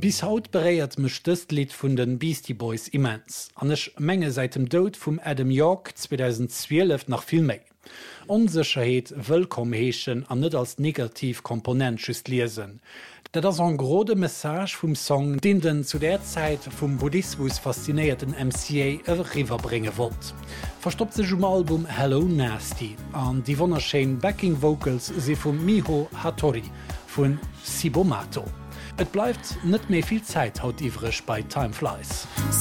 Bis haut bereiert mech dëst Lied vun den Beastie Boys immens. Anch Menge seit dem Dod vum Adam York 2012 nach viel méi. Onsecherheet wëllkom heechen an net als negativ Komponent schüst lesen. Dat ass an grode Message vum Song, den den zu der Zeit vum Buddhismus faszinierten MCA iwwer riverbringe wollt. Verstoppt sech um Album Hello Nasty an die wonnerschein Backing Vocals se vum Miho Hattori vun Sibomato. Et bleibt net méi viel Zeit haut iwrech bei Time Flies.